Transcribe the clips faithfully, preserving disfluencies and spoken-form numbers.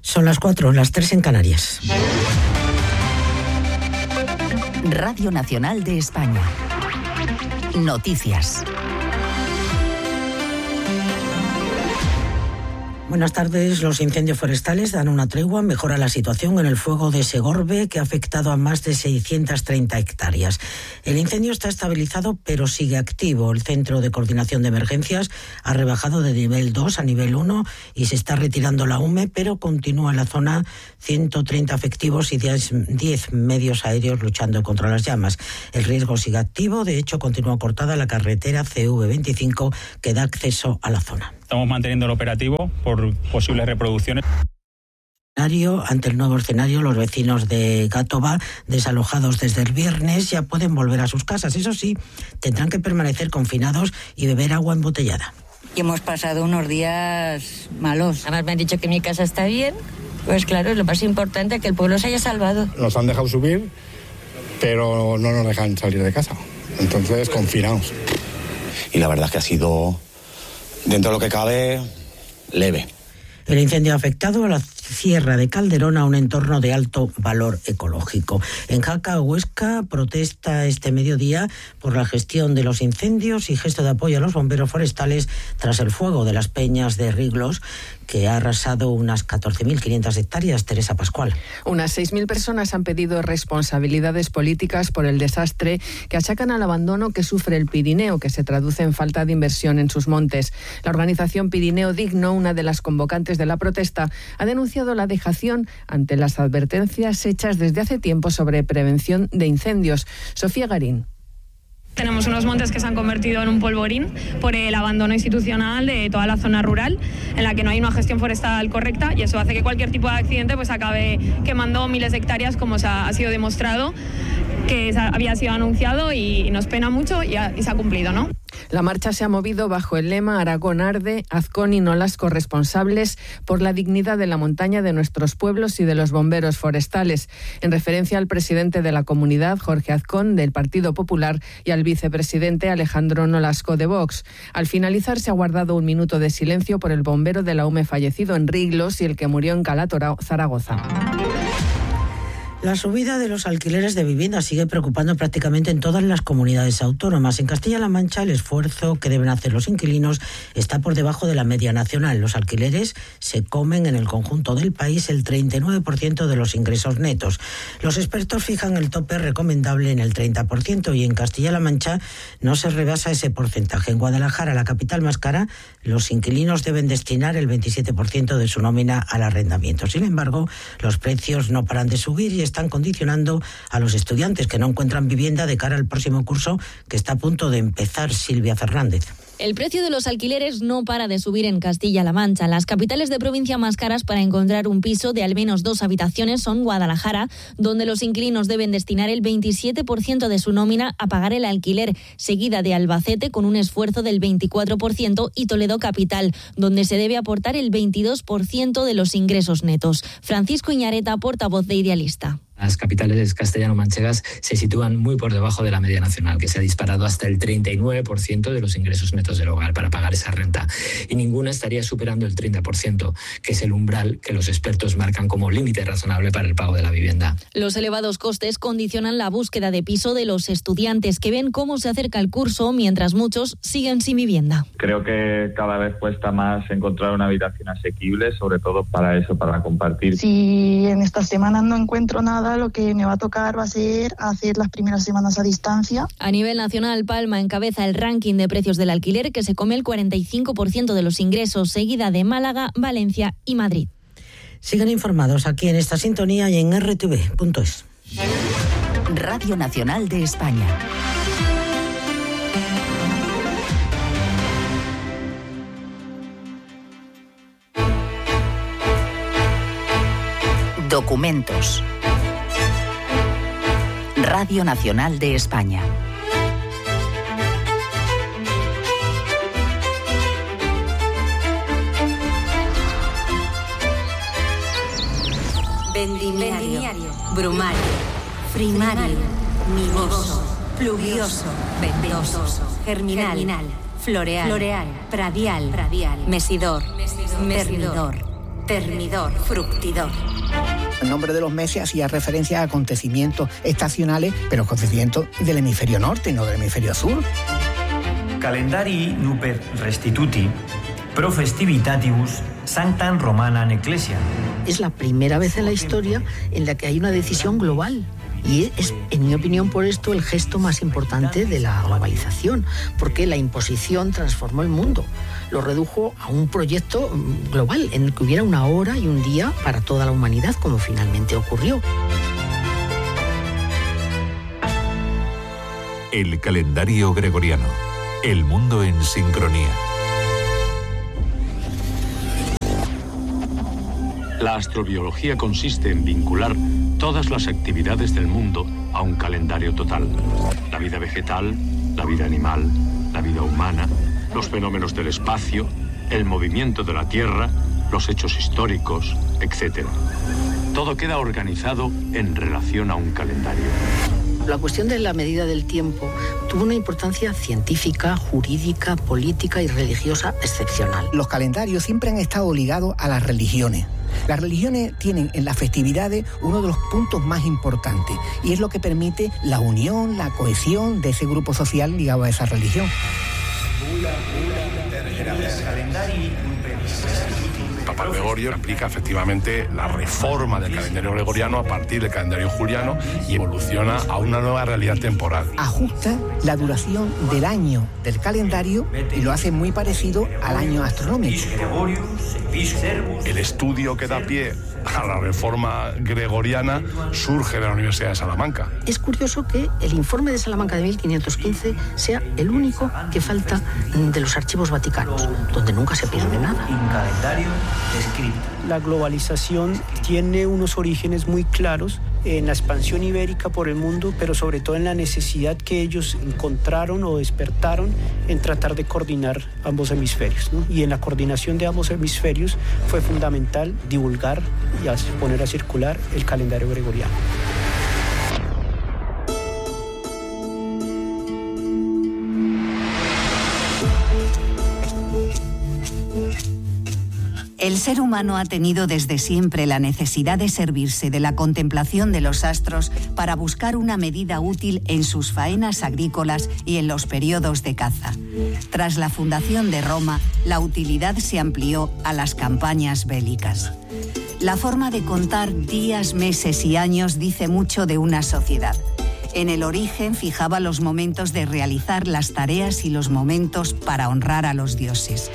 Son las cuatro, las tres en Canarias. Radio Nacional de España. Noticias. Buenas tardes. Los incendios forestales dan una tregua, mejora la situación en el fuego de Segorbe, que ha afectado a más de seiscientas treinta hectáreas. El incendio está estabilizado, pero sigue activo. El Centro de Coordinación de Emergencias ha rebajado de nivel dos a nivel uno y se está retirando la U M E, pero continúa en la zona ciento treinta efectivos y diez medios aéreos luchando contra las llamas. El riesgo sigue activo. De hecho, continúa cortada la carretera C V veinticinco que da acceso a la zona. Estamos manteniendo el operativo por posibles reproducciones. Ante el nuevo escenario, los vecinos de Gátova, desalojados desde el viernes, ya pueden volver a sus casas. Eso sí, tendrán que permanecer confinados y beber agua embotellada. Y hemos pasado unos días malos. Además me han dicho que mi casa está bien. Pues claro, es lo más importante, que el pueblo se haya salvado. Nos han dejado subir, pero no nos dejan salir de casa. Entonces, confinados. Y la verdad es que ha sido, dentro de lo que cabe, leve. El incendio ha afectado a la Sierra de Calderón, a un entorno de alto valor ecológico. En Jaca, Huesca, protesta este mediodía por la gestión de los incendios y gesto de apoyo a los bomberos forestales tras el fuego de las peñas de Riglos, que ha arrasado unas catorce mil quinientas hectáreas. Teresa Pascual. Unas seis mil personas han pedido responsabilidades políticas por el desastre que achacan al abandono que sufre el Pirineo, que se traduce en falta de inversión en sus montes. La organización Pirineo Digno, una de las convocantes de la protesta, ha denunciado la dejación ante las advertencias hechas desde hace tiempo sobre prevención de incendios. Sofía Garín. Tenemos unos montes que se han convertido en un polvorín por el abandono institucional de toda la zona rural, en la que no hay una gestión forestal correcta, y eso hace que cualquier tipo de accidente pues acabe quemando miles de hectáreas, como se ha, ha sido demostrado, que había sido anunciado, y nos pena mucho y, ha, y se ha cumplido, ¿no? La marcha se ha movido bajo el lema Aragón arde, Azcón y Nolasco responsables por la dignidad de la montaña, de nuestros pueblos y de los bomberos forestales, en referencia al presidente de la comunidad, Jorge Azcón, del Partido Popular, y al vicepresidente Alejandro Nolasco, de Vox. Al finalizar se ha guardado un minuto de silencio por el bombero de la U M E fallecido en Riglos y el que murió en Calatorao, Zaragoza. La subida de los alquileres de vivienda sigue preocupando prácticamente en todas las comunidades autónomas. En Castilla-La Mancha, el esfuerzo que deben hacer los inquilinos está por debajo de la media nacional. Los alquileres se comen en el conjunto del país el treinta y nueve por ciento de los ingresos netos. Los expertos fijan el tope recomendable en el treinta por ciento y en Castilla-La Mancha no se rebasa ese porcentaje. En Guadalajara, la capital más cara, los inquilinos deben destinar el veintisiete por ciento de su nómina al arrendamiento. Sin embargo, los precios no paran de subir y están condicionando a los estudiantes que no encuentran vivienda de cara al próximo curso que está a punto de empezar. Silvia Fernández. El precio de los alquileres no para de subir en Castilla-La Mancha. Las capitales de provincia más caras para encontrar un piso de al menos dos habitaciones son Guadalajara, donde los inquilinos deben destinar el veintisiete por ciento de su nómina a pagar el alquiler, seguida de Albacete con un esfuerzo del veinticuatro por ciento y Toledo capital, donde se debe aportar el veintidós por ciento de los ingresos netos. Francisco Iñareta, portavoz de Idealista. Las capitales castellano-manchegas se sitúan muy por debajo de la media nacional, que se ha disparado hasta el treinta y nueve por ciento de los ingresos netos del hogar para pagar esa renta. Y ninguna estaría superando el treinta por ciento, que es el umbral que los expertos marcan como límite razonable para el pago de la vivienda. Los elevados costes condicionan la búsqueda de piso de los estudiantes, que ven cómo se acerca el curso mientras muchos siguen sin vivienda. Creo que cada vez cuesta más encontrar una habitación asequible, sobre todo para eso, para compartir. Si en estas semanas no encuentro nada, lo que me va a tocar va a ser hacer las primeras semanas a distancia. A nivel nacional, Palma encabeza el ranking de precios del alquiler, que se come el cuarenta y cinco por ciento de los ingresos, seguida de Málaga, Valencia y Madrid. Sigan informados aquí en esta sintonía y en erre te ve punto es. Radio Nacional de España. Documentos. Radio Nacional de España. Vendimiario, brumario, primario, migoso, pluvioso, ventoso, germinal, floreal, floreal, pradial, pradial, mesidor, mesidor, Termidor, fructidor. El nombre de los meses hacía referencia a acontecimientos estacionales, pero acontecimientos del hemisferio norte, no del hemisferio sur. Calendari nuper restituti pro festivitatibus sanctam Romanam Ecclesia. Es la primera vez en la historia en la que hay una decisión global. Y es, en mi opinión, por esto el gesto más importante de la globalización, porque la imposición transformó el mundo, lo redujo a un proyecto global en el que hubiera una hora y un día para toda la humanidad, como finalmente ocurrió. El calendario gregoriano. El mundo en sincronía. La astrobiología consiste en vincular todas las actividades del mundo a un calendario total. La vida vegetal, la vida animal, la vida humana, los fenómenos del espacio, el movimiento de la Tierra, los hechos históricos, etcétera. Todo queda organizado en relación a un calendario. La cuestión de la medida del tiempo tuvo una importancia científica, jurídica, política y religiosa excepcional. Los calendarios siempre han estado ligados a las religiones. Las religiones tienen en las festividades uno de los puntos más importantes y es lo que permite la unión, la cohesión de ese grupo social ligado a esa religión. Papa Gregorio aplica efectivamente la reforma del calendario gregoriano a partir del calendario juliano y evoluciona a una nueva realidad temporal. Ajusta la duración del año del calendario y lo hace muy parecido al año astronómico. El estudio que da pie a la reforma gregoriana surge de la Universidad de Salamanca. Es curioso que el informe de Salamanca de mil quinientos quince sea el único que falta de los archivos vaticanos, donde nunca se pierde nada. La globalización tiene unos orígenes muy claros en la expansión ibérica por el mundo, pero sobre todo en la necesidad que ellos encontraron o despertaron en tratar de coordinar ambos hemisferios, ¿no? Y en la coordinación de ambos hemisferios fue fundamental divulgar y poner a circular el calendario gregoriano. El ser humano ha tenido desde siempre la necesidad de servirse de la contemplación de los astros para buscar una medida útil en sus faenas agrícolas y en los periodos de caza. Tras la fundación de Roma, la utilidad se amplió a las campañas bélicas. La forma de contar días, meses y años dice mucho de una sociedad. En el origen fijaba los momentos de realizar las tareas y los momentos para honrar a los dioses.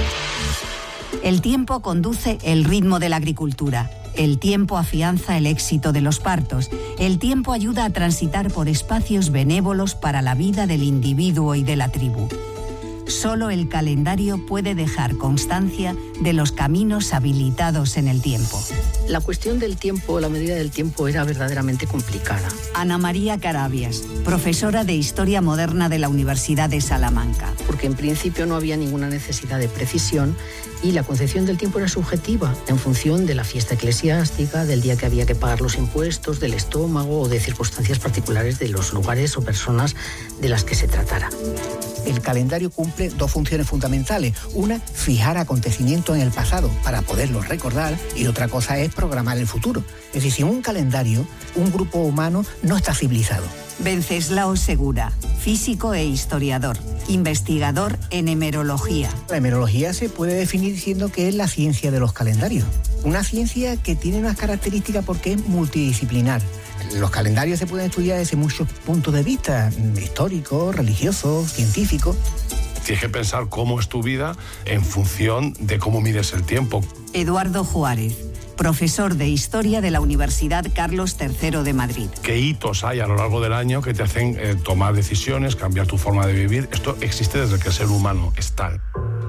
El tiempo conduce el ritmo de la agricultura. El tiempo afianza el éxito de los partos. El tiempo ayuda a transitar por espacios benévolos para la vida del individuo y de la tribu. Solo el calendario puede dejar constancia de los caminos habilitados en el tiempo. La cuestión del tiempo, la medida del tiempo, era verdaderamente complicada. Ana María Carabias, profesora de Historia Moderna de la Universidad de Salamanca. Porque en principio no había ninguna necesidad de precisión y la concepción del tiempo era subjetiva, en función de la fiesta eclesiástica, del día que había que pagar los impuestos, del estómago o de circunstancias particulares de los lugares o personas de las que se tratara. El calendario cumple dos funciones fundamentales. Una, fijar acontecimientos en el pasado para poderlos recordar, y otra cosa es programar el futuro. Es decir, sin un calendario, un grupo humano no está civilizado. Venceslao Segura, físico e historiador, investigador en hemerología. La hemerología se puede definir diciendo que es la ciencia de los calendarios. Una ciencia que tiene unas características porque es multidisciplinar. Los calendarios se pueden estudiar desde muchos puntos de vista, históricos, religiosos, científicos. Tienes que pensar cómo es tu vida en función de cómo mides el tiempo. Eduardo Juárez, profesor de Historia de la Universidad Carlos tercero de Madrid. ¿Qué hitos hay a lo largo del año que te hacen eh, tomar decisiones, cambiar tu forma de vivir? Esto existe desde que el ser humano está.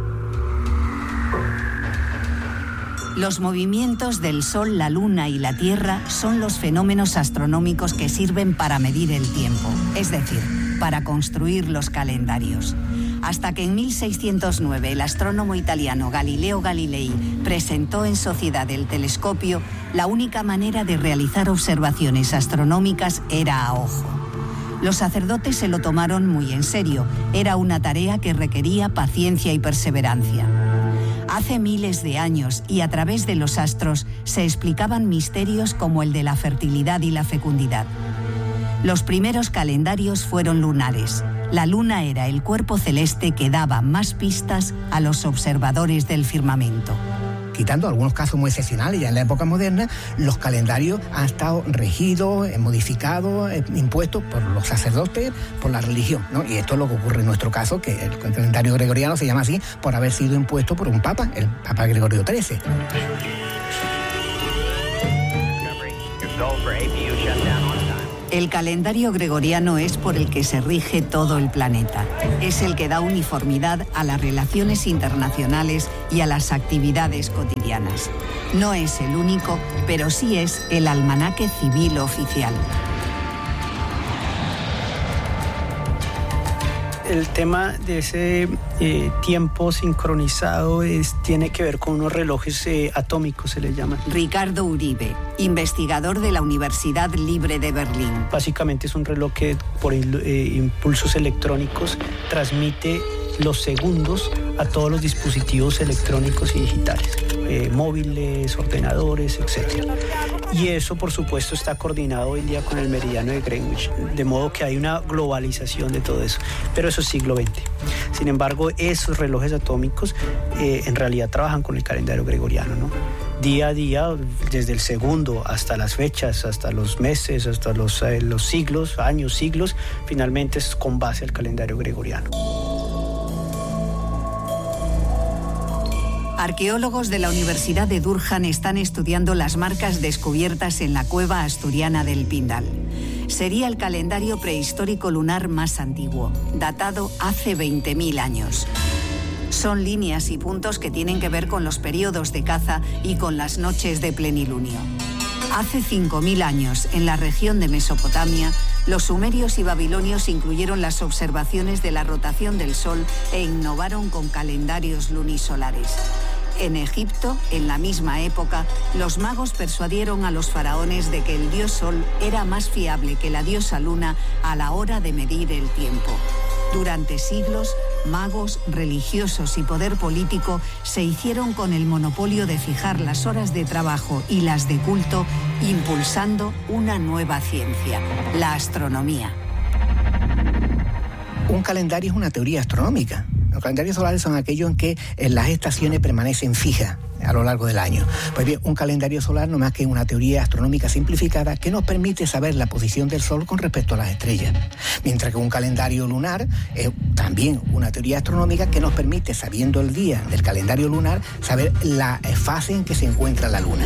Los movimientos del Sol, la Luna y la Tierra son los fenómenos astronómicos que sirven para medir el tiempo, es decir, para construir los calendarios. Hasta que en mil seiscientos nueve el astrónomo italiano Galileo Galilei presentó en sociedad el telescopio, la única manera de realizar observaciones astronómicas era a ojo. Los sacerdotes se lo tomaron muy en serio, era una tarea que requería paciencia y perseverancia. Hace miles de años y a través de los astros se explicaban misterios como el de la fertilidad y la fecundidad. Los primeros calendarios fueron lunares. La luna era el cuerpo celeste que daba más pistas a los observadores del firmamento. Quitando algunos casos muy excepcionales, ya en la época moderna, los calendarios han estado regidos, modificados, impuestos por los sacerdotes, por la religión, ¿no? Y esto es lo que ocurre en nuestro caso, que el calendario gregoriano se llama así por haber sido impuesto por un papa, el Papa Gregorio trece. El calendario gregoriano es por el que se rige todo el planeta. Es el que da uniformidad a las relaciones internacionales y a las actividades cotidianas. No es el único, pero sí es el almanaque civil oficial. El tema de ese eh, tiempo sincronizado es, tiene que ver con unos relojes eh, atómicos, se les llama. Ricardo Uribe, investigador de la Universidad Libre de Berlín. Básicamente es un reloj que por eh, impulsos electrónicos transmite los segundos a todos los dispositivos electrónicos y digitales, eh, móviles, ordenadores, etcétera. Y eso, por supuesto, está coordinado hoy en día con el meridiano de Greenwich, de modo que hay una globalización de todo eso. Pero eso es siglo veinte. Sin embargo, esos relojes atómicos eh, en realidad trabajan con el calendario gregoriano, ¿no? Día a día, desde el segundo hasta las fechas, hasta los meses, hasta los, eh, los siglos, años, siglos, finalmente es con base al calendario gregoriano. Arqueólogos de la Universidad de Durham están estudiando las marcas descubiertas en la cueva asturiana del Pindal. Sería el calendario prehistórico lunar más antiguo, datado hace veinte mil años. Son líneas y puntos que tienen que ver con los periodos de caza y con las noches de plenilunio. Hace cinco mil años, en la región de Mesopotamia, los sumerios y babilonios incluyeron las observaciones de la rotación del Sol e innovaron con calendarios lunisolares. En Egipto, en la misma época, los magos persuadieron a los faraones de que el dios Sol era más fiable que la diosa Luna a la hora de medir el tiempo. Durante siglos, magos, religiosos y poder político se hicieron con el monopolio de fijar las horas de trabajo y las de culto, impulsando una nueva ciencia, la astronomía. Un calendario es una teoría astronómica. Los calendarios solares son aquellos en que las estaciones permanecen fijas a lo largo del año. Pues bien, un calendario solar no más que una teoría astronómica simplificada que nos permite saber la posición del Sol con respecto a las estrellas. Mientras que un calendario lunar es también una teoría astronómica que nos permite, sabiendo el día del calendario lunar, saber la fase en que se encuentra la Luna.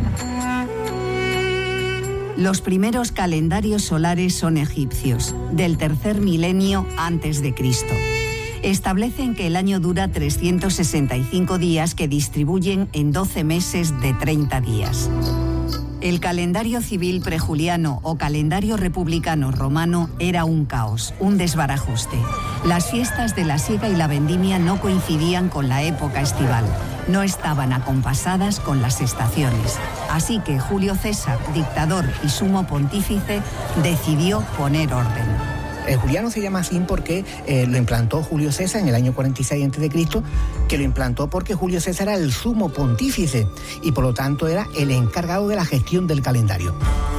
Los primeros calendarios solares son egipcios, del tercer milenio antes de Cristo. Establecen que el año dura trescientos sesenta y cinco días que distribuyen en doce meses de treinta días. El calendario civil prejuliano o calendario republicano romano era un caos, un desbarajuste. Las fiestas de la siega y la vendimia no coincidían con la época estival, no estaban acompasadas con las estaciones. Así que Julio César, dictador y sumo pontífice, decidió poner orden. El juliano se llama así porque eh, lo implantó Julio César en el año cuarenta y seis antes de Cristo, que lo implantó porque Julio César era el sumo pontífice y por lo tanto era el encargado de la gestión del calendario.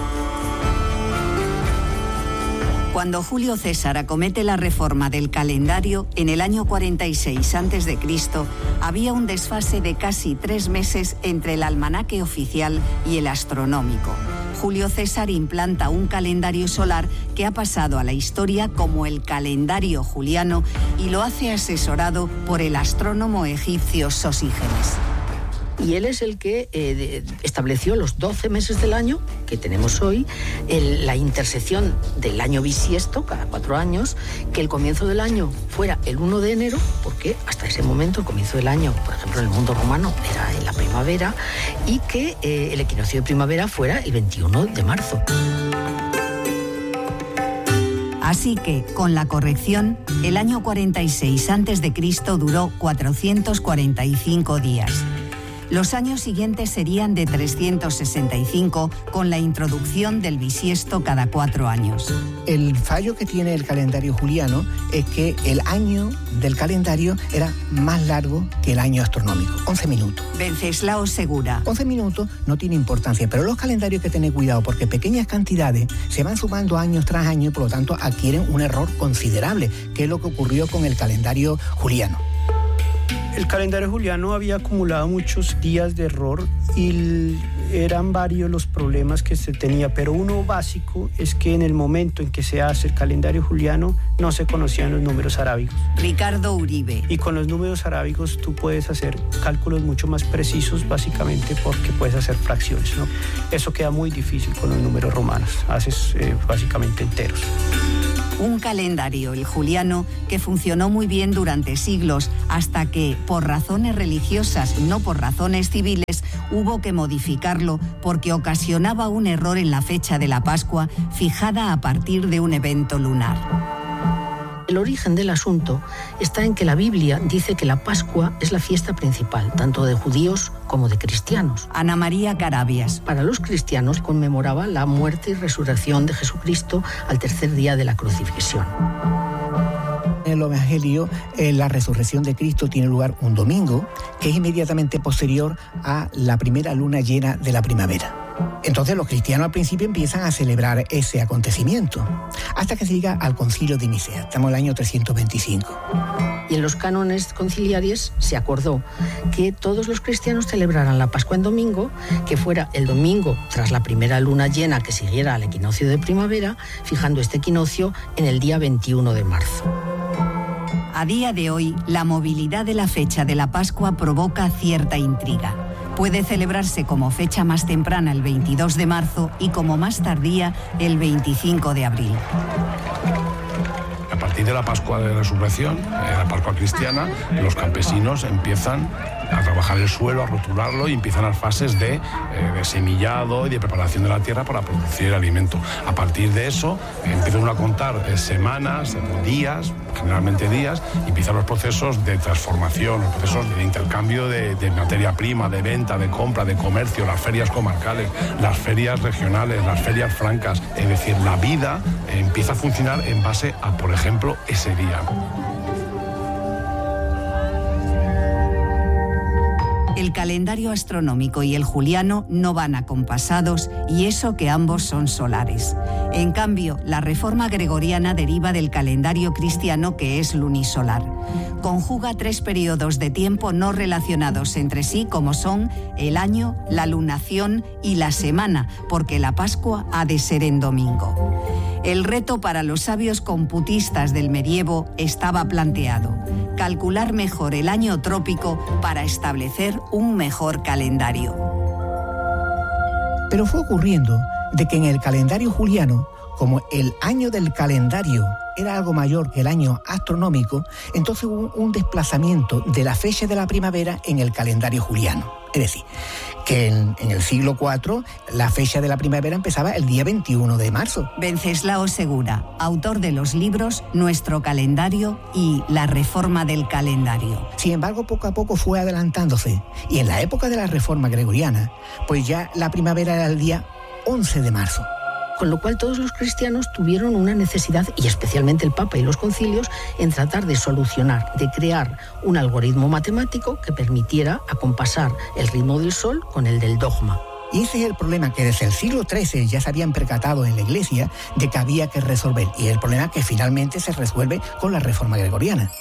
Cuando Julio César acomete la reforma del calendario, en el año cuarenta y seis antes de Cristo, había un desfase de casi tres meses entre el almanaque oficial y el astronómico. Julio César implanta un calendario solar que ha pasado a la historia como el calendario juliano y lo hace asesorado por el astrónomo egipcio Sosígenes. Y él es el que eh, estableció los doce meses del año que tenemos hoy, el, la intersección del año bisiesto, cada cuatro años, que el comienzo del año fuera el uno de enero, porque hasta ese momento el comienzo del año, por ejemplo, en el mundo romano era en la primavera, y que eh, el equinoccio de primavera fuera el veintiuno de marzo. Así que, con la corrección, el año cuarenta y seis antes de Cristo duró cuatrocientos cuarenta y cinco días. Los años siguientes serían de trescientos sesenta y cinco, con la introducción del bisiesto cada cuatro años. El fallo que tiene el calendario juliano es que el año del calendario era más largo que el año astronómico, once minutos. Venceslao Segura. once minutos no tiene importancia, pero los calendarios hay que tener cuidado porque pequeñas cantidades se van sumando años tras año y por lo tanto adquieren un error considerable, que es lo que ocurrió con el calendario juliano. El calendario juliano había acumulado muchos días de error y eran varios los problemas que se tenía, pero uno básico es que en el momento en que se hace el calendario juliano no se conocían los números arábigos. Ricardo Uribe. Y con los números arábigos tú puedes hacer cálculos mucho más precisos, básicamente porque puedes hacer fracciones, ¿no? Eso queda muy difícil con los números romanos, haces eh, básicamente enteros. Un calendario, el juliano, que funcionó muy bien durante siglos hasta que, por razones religiosas, no por razones civiles, hubo que modificarlo porque ocasionaba un error en la fecha de la Pascua fijada a partir de un evento lunar. El origen del asunto está en que la Biblia dice que la Pascua es la fiesta principal, tanto de judíos como de cristianos. Ana María Carabias. Para los cristianos conmemoraba la muerte y resurrección de Jesucristo al tercer día de la crucifixión. En el Evangelio, eh, la resurrección de Cristo tiene lugar un domingo, que es inmediatamente posterior a la primera luna llena de la primavera. Entonces los cristianos al principio empiezan a celebrar ese acontecimiento, hasta que se llega al Concilio de Nicea. Estamos en el año trescientos veinticinco. Y en los cánones conciliares se acordó que todos los cristianos celebraran la Pascua en domingo, que fuera el domingo tras la primera luna llena que siguiera al equinoccio de primavera, fijando este equinoccio en el día veintiuno de marzo. A día de hoy, la movilidad de la fecha de la Pascua provoca cierta intriga. Puede celebrarse como fecha más temprana el veintidós de marzo y como más tardía el veinticinco de abril. A partir de la Pascua de Resurrección, la Pascua cristiana, los campesinos empiezan a trabajar el suelo, a rotularlo y empiezan las fases de, eh, de semillado y de preparación de la tierra para producir el alimento. A partir de eso empiezan a contar eh, semanas, días, generalmente días, y empiezan los procesos de transformación, los procesos de intercambio de, de materia prima, de venta, de compra, de comercio, las ferias comarcales, las ferias regionales, las ferias francas. Es decir, la vida eh, empieza a funcionar en base a, por ejemplo, ese día. El calendario astronómico y el juliano no van acompasados, y eso que ambos son solares. En cambio, la reforma gregoriana deriva del calendario cristiano, que es lunisolar. Conjuga tres periodos de tiempo no relacionados entre sí, como son el año, la lunación y la semana, porque la Pascua ha de ser en domingo. El reto para los sabios computistas del medievo estaba planteado: calcular mejor el año trópico para establecer un mejor calendario. Pero fue ocurriendo de que en el calendario juliano, como el año del calendario era algo mayor que el año astronómico, entonces hubo un desplazamiento de la fecha de la primavera en el calendario juliano. Es decir, que en, en el siglo cuatro la fecha de la primavera empezaba el día veintiuno de marzo. Venceslao Segura, autor de los libros Nuestro calendario y La reforma del calendario. Sin embargo, poco a poco fue adelantándose, y en la época de la reforma gregoriana, pues ya la primavera era el día once de marzo. Con lo cual todos los cristianos tuvieron una necesidad, y especialmente el Papa y los concilios, en tratar de solucionar, de crear un algoritmo matemático que permitiera acompasar el ritmo del sol con el del dogma. Y ese es el problema que desde el siglo trece ya se habían percatado en la Iglesia de que había que resolver, y el problema que finalmente se resuelve con la reforma gregoriana.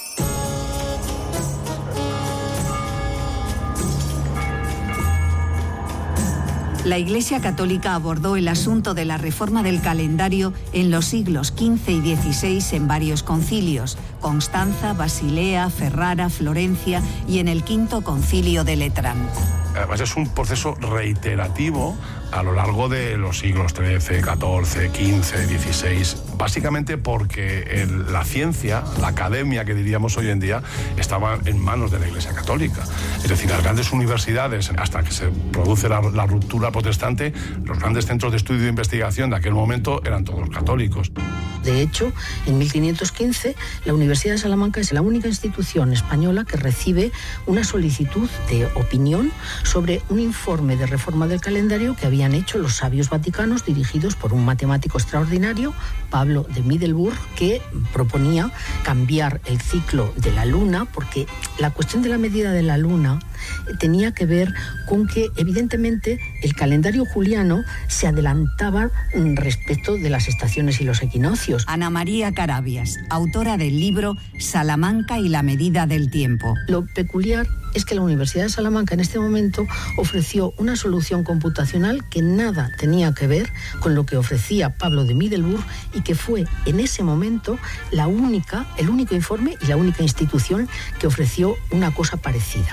La Iglesia Católica abordó el asunto de la reforma del calendario en los siglos quince y dieciséis en varios concilios: Constanza, Basilea, Ferrara, Florencia y en el Quinto Concilio de Letrán. Además es un proceso reiterativo a lo largo de los siglos trece, catorce, quince, dieciséis, básicamente porque el, la ciencia, la academia que diríamos hoy en día, estaba en manos de la Iglesia Católica. Es decir, las grandes universidades, hasta que se produce la, la ruptura protestante, los grandes centros de estudio e investigación de aquel momento eran todos católicos. De hecho, en mil quinientos quince, la Universidad de Salamanca es la única institución española que recibe una solicitud de opinión sobre un informe de reforma del calendario que habían hecho los sabios vaticanos dirigidos por un matemático extraordinario, Pablo de Middelburg, que proponía cambiar el ciclo de la luna, porque la cuestión de la medida de la luna tenía que ver con que evidentemente el calendario juliano se adelantaba respecto de las estaciones y los equinoccios. Ana María Carabias, autora del libro Salamanca y la medida del tiempo. Lo peculiar es que la Universidad de Salamanca en este momento ofreció una solución computacional que nada tenía que ver con lo que ofrecía Pablo de Middelburg y que fue en ese momento la única, el único informe y la única institución que ofreció una cosa parecida.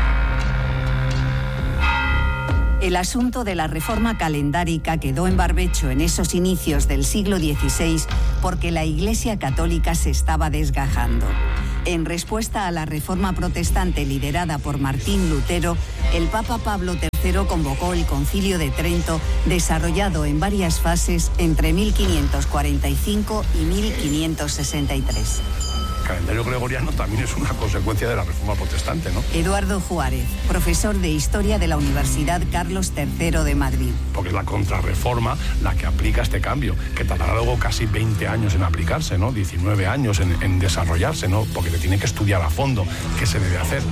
El asunto de la reforma calendárica quedó en barbecho en esos inicios del siglo dieciséis porque la Iglesia Católica se estaba desgajando. En respuesta a la reforma protestante liderada por Martín Lutero, el Papa Pablo tercero convocó el Concilio de Trento, desarrollado en varias fases entre mil quinientos cuarenta y cinco y mil quinientos sesenta y tres. El calendario gregoriano también es una consecuencia de la reforma protestante, ¿no? Eduardo Juárez, profesor de Historia de la Universidad Carlos tercero de Madrid. Porque es la contrarreforma la que aplica este cambio, que tardará luego casi veinte años en aplicarse, ¿no? diecinueve años en, en desarrollarse, ¿no? Porque se tiene que estudiar a fondo qué se debe hacer.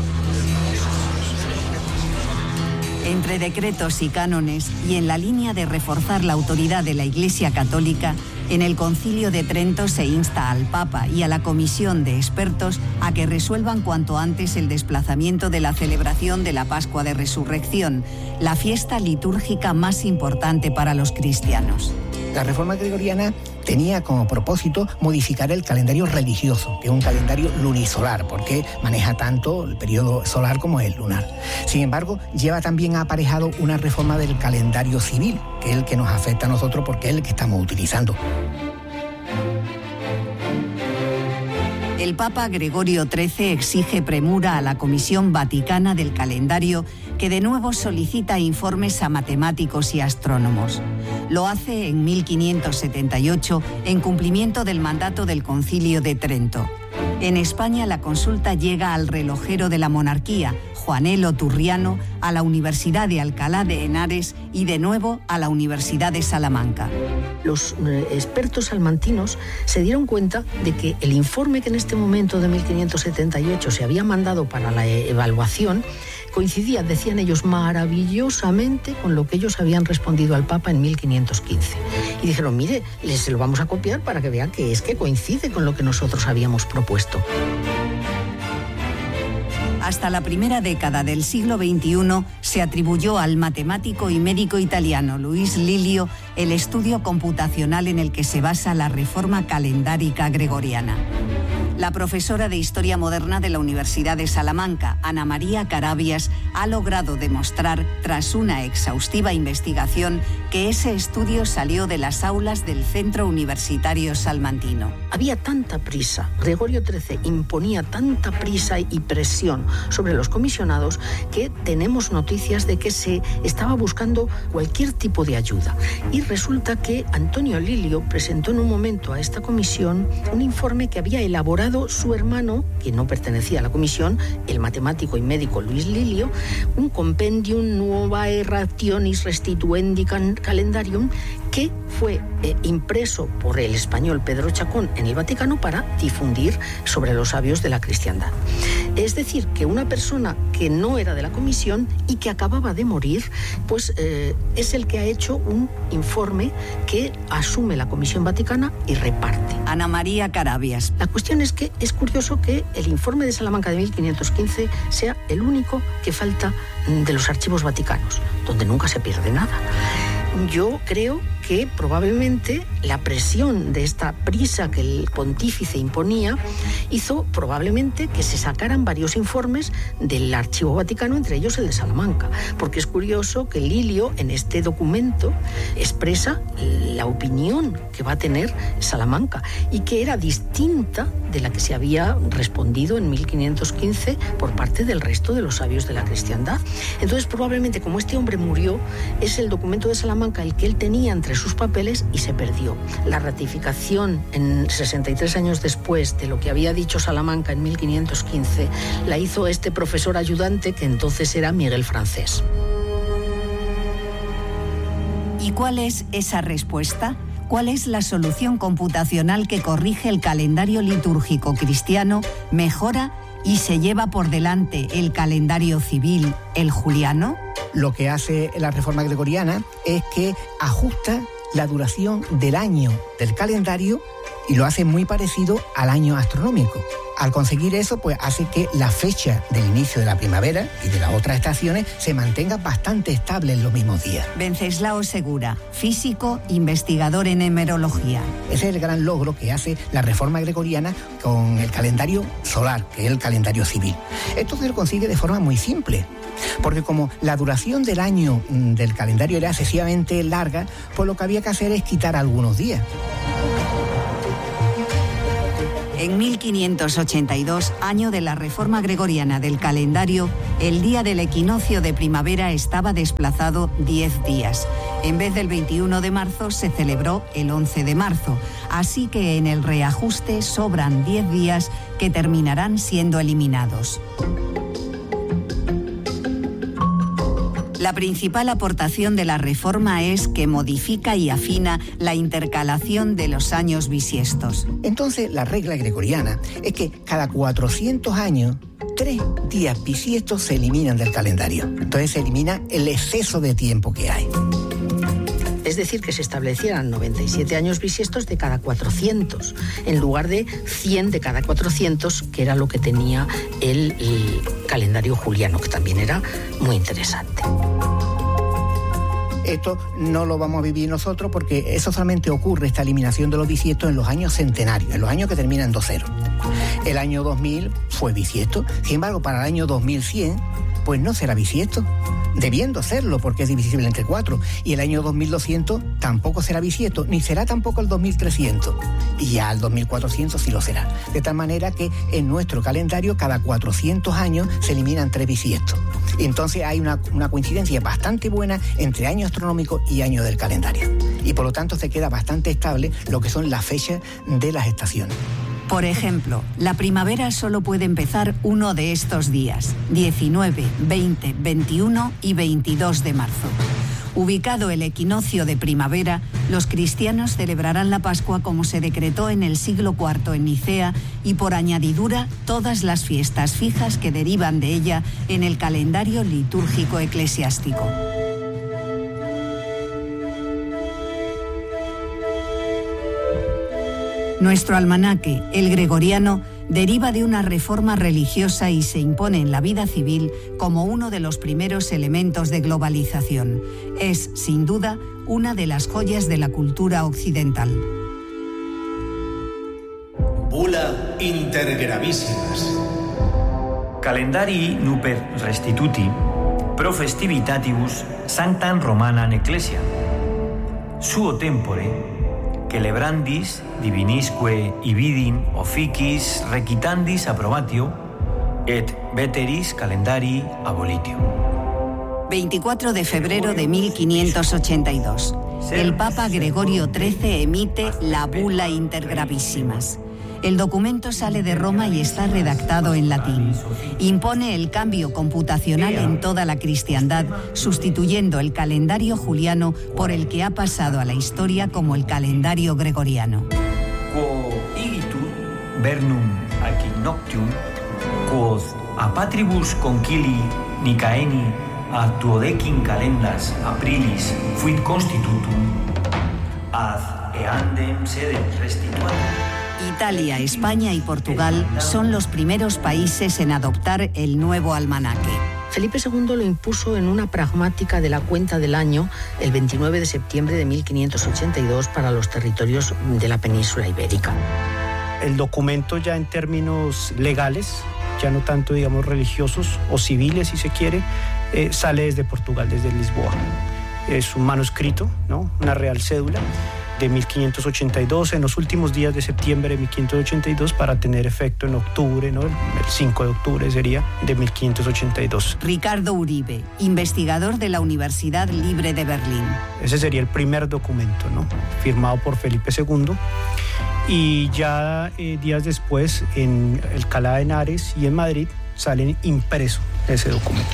Entre decretos y cánones, y en la línea de reforzar la autoridad de la Iglesia Católica, en el Concilio de Trento se insta al Papa y a la Comisión de Expertos a que resuelvan cuanto antes el desplazamiento de la celebración de la Pascua de Resurrección, la fiesta litúrgica más importante para los cristianos. La reforma gregoriana tenía como propósito modificar el calendario religioso, que es un calendario lunisolar, porque maneja tanto el periodo solar como el lunar. Sin embargo, lleva también aparejado una reforma del calendario civil, que es el que nos afecta a nosotros porque es el que estamos utilizando. El Papa Gregorio trece exige premura a la Comisión Vaticana del Calendario, que de nuevo solicita informes a matemáticos y astrónomos. Lo hace en mil quinientos setenta y ocho en cumplimiento del mandato del Concilio de Trento. En España la consulta llega al relojero de la monarquía, Juanelo Turriano, a la Universidad de Alcalá de Henares y de nuevo a la Universidad de Salamanca. Los eh, expertos salmantinos se dieron cuenta de que el informe que en este momento de mil quinientos setenta y ocho se había mandado para la evaluación coincidía, decían ellos, maravillosamente con lo que ellos habían respondido al Papa en mil quinientos quince. Y dijeron, mire, les lo vamos a copiar para que vean que es que coincide con lo que nosotros habíamos propuesto. Hasta la primera década del siglo veintiuno se atribuyó al matemático y médico italiano Luis Lilio el estudio computacional en el que se basa la reforma calendárica gregoriana. La profesora de Historia Moderna de la Universidad de Salamanca, Ana María Carabias, ha logrado demostrar, tras una exhaustiva investigación, que ese estudio salió de las aulas del Centro Universitario Salmantino. Había tanta prisa, Gregorio trece imponía tanta prisa y presión sobre los comisionados que tenemos noticias de que se estaba buscando cualquier tipo de ayuda. Y resulta que Antonio Lilio presentó en un momento a esta comisión un informe que había elaborado su hermano, que no pertenecía a la comisión, el matemático y médico Luis Lilio, un compendium nuovae rationis restituendi calendarium, que fue eh, impreso por el español Pedro Chacón en el Vaticano para difundir sobre los sabios de la cristiandad. Es decir, que una persona que no era de la comisión y que acababa de morir, pues eh, es el que ha hecho un informe que asume la Comisión Vaticana y reparte. Ana María Carabias. La cuestión es que es curioso que el informe de Salamanca de mil quinientos quince sea el único que falta de los archivos vaticanos, donde nunca se pierde nada. Yo creo que probablemente la presión de esta prisa que el pontífice imponía hizo probablemente que se sacaran varios informes del Archivo Vaticano, entre ellos el de Salamanca, porque es curioso que Lilio en este documento expresa la opinión que va a tener Salamanca y que era distinta de la que se había respondido en mil quinientos quince por parte del resto de los sabios de la cristiandad. Entonces probablemente como este hombre murió, es el documento de Salamanca el que él tenía entre entre sus papeles y se perdió. La ratificación en sesenta y tres años después de lo que había dicho Salamanca en mil quinientos quince la hizo este profesor ayudante que entonces era Miguel Francés. ¿Y cuál es esa respuesta? ¿Cuál es la solución computacional que corrige el calendario litúrgico cristiano, mejora y se lleva por delante el calendario civil, el juliano? Lo que hace la reforma gregoriana es que ajusta la duración del año del calendario y lo hace muy parecido al año astronómico. Al conseguir eso, pues hace que la fecha del inicio de la primavera y de las otras estaciones se mantenga bastante estable en los mismos días. Wenceslao Segura, físico, investigador en hemerología. Ese es el gran logro que hace la reforma gregoriana con el calendario solar, que es el calendario civil. Esto se lo consigue de forma muy simple, porque como la duración del año del calendario era excesivamente larga, pues lo que había que hacer es quitar algunos días. En mil quinientos ochenta y dos, año de la reforma gregoriana del calendario, el día del equinoccio de primavera estaba desplazado diez días. En vez del veintiuno de marzo, se celebró el once de marzo. Así que en el reajuste sobran diez días que terminarán siendo eliminados. La principal aportación de la reforma es que modifica y afina la intercalación de los años bisiestos. Entonces, la regla gregoriana es que cada cuatrocientos años, tres días bisiestos se eliminan del calendario. Entonces se elimina el exceso de tiempo que hay. Es decir, que se establecieran noventa y siete años bisiestos de cada cuatrocientos, en lugar de cien de cada cuatrocientos, que era lo que tenía el, el calendario juliano, que también era muy interesante. Esto no lo vamos a vivir nosotros porque eso solamente ocurre, esta eliminación de los bisiestos, en los años centenarios, en los años que terminan en dos cero. El año dos mil fue bisiesto, sin embargo, para el año dos mil cien, pues no será bisiesto, debiendo serlo porque es divisible entre cuatro, y el año dos mil doscientos tampoco será bisiesto, ni será tampoco el dos mil trescientos, y ya el dos mil cuatrocientos sí lo será. De tal manera que en nuestro calendario cada cuatrocientos años se eliminan tres bisiestos. Y entonces hay una, una coincidencia bastante buena entre año astronómico y año del calendario. Y por lo tanto se queda bastante estable lo que son las fechas de las estaciones. Por ejemplo, la primavera solo puede empezar uno de estos días, diecinueve, veinte, veintiuno y veintidós de marzo. Ubicado el equinoccio de primavera, los cristianos celebrarán la Pascua como se decretó en el siglo cuarto en Nicea y por añadidura todas las fiestas fijas que derivan de ella en el calendario litúrgico eclesiástico. Nuestro almanaque, el gregoriano, deriva de una reforma religiosa y se impone en la vida civil como uno de los primeros elementos de globalización. Es, sin duda, una de las joyas de la cultura occidental. Bula intergravísimas. Calendari nuper restituti pro festivitatibus sanctam Romanam Ecclesia. Suo tempore celebrandis divinisque ibidin officis requitandis approbatio et veteris calendari abolitio. veinticuatro de febrero de mil quinientos ochenta y dos. El Papa Gregorio trece emite la Bula Intergravísimas. El documento sale de Roma y está redactado en latín. Impone el cambio computacional en toda la cristiandad, sustituyendo el calendario juliano por el que ha pasado a la historia como el calendario gregoriano. Quo igitur vernum equinoctium, quod a patribus concili Nicaeni ad duodecim calendas aprilis fuit constitutum, ad eandem sedem restituandum. Italia, España y Portugal son los primeros países en adoptar el nuevo almanaque. Felipe segundo lo impuso en una pragmática de la cuenta del año el veintinueve de septiembre de mil quinientos ochenta y dos para los territorios de la península ibérica. El documento ya en términos legales, ya no tanto digamos religiosos o civiles si se quiere, eh, sale desde Portugal, desde Lisboa. Es un manuscrito, ¿no? Una real cédula. de mil quinientos ochenta y dos, en los últimos días de septiembre de mil quinientos ochenta y dos, para tener efecto en octubre, ¿no? El cinco de octubre sería de mil quinientos ochenta y dos. Ricardo Uribe, investigador de la Universidad Libre de Berlín. Ese sería el primer documento, ¿no? Firmado por Felipe segundo. Y ya eh, días después, en Alcalá de Henares y en Madrid, salen impreso ese documento.